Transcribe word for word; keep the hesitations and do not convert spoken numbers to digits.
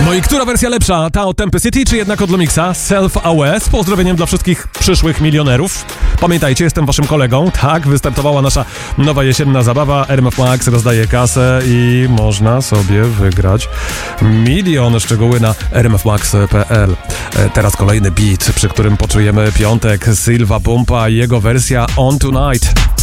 No i która wersja lepsza? Ta od Tempesity czy jednak od Lumixa? Self-Aware, z pozdrowieniem dla wszystkich przyszłych milionerów. Pamiętajcie, jestem waszym kolegą. Tak, wystartowała nasza nowa jesienna zabawa. R M F Max rozdaje kasę i można sobie wygrać milion. Szczegóły na r m f max kropka p l. Teraz kolejny beat, przy którym poczujemy piątek. Silva Pumpa i jego wersja On Tonight.